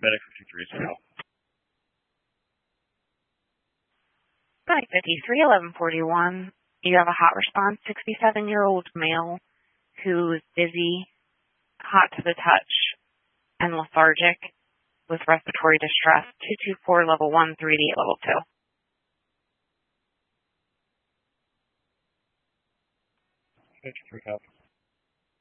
Medic 53 is now. Medic 53, 1141. You have a hot response, 67-year-old male who's dizzy, hot to the touch, and lethargic with respiratory distress, 224 level 1, 3D level 2. 53 copy.